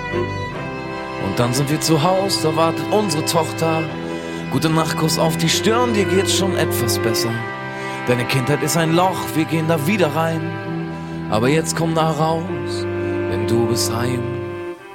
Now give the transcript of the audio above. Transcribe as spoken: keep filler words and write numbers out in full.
Und dann sind wir zu Haus, da wartet unsere Tochter. Gute Nachtkuss auf die Stirn, dir geht's schon etwas besser. Deine Kindheit ist ein Loch, wir gehen da wieder rein. Aber jetzt komm da raus, denn du bist heim.